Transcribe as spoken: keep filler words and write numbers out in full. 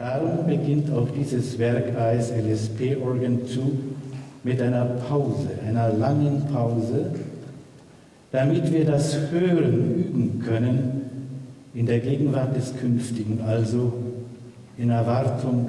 Darum beginnt auch dieses Werk A S L S P Organ zwei mit einer Pause, einer langen Pause, damit wir das Hören üben können in der Gegenwart des Künftigen, also in Erwartung